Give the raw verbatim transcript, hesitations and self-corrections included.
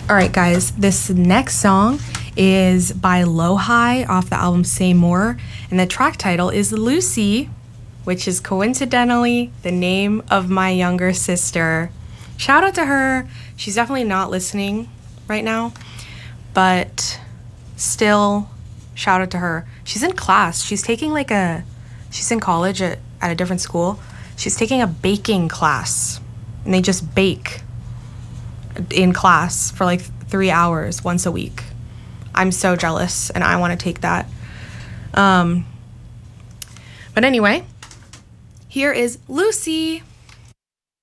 All right, guys, this next song is by Lo-Hi off the album Say More, and the track title is Lucy, which is coincidentally the name of my younger sister. Shout out to her. She's definitely not listening right now, but still, shout out to her. She's in class. She's taking like a, she's in college at, at a different school. She's taking a baking class, and they just bake in class for like three hours once a week. I'm so jealous, and I want to take that. Um, but anyway, here is Lucy.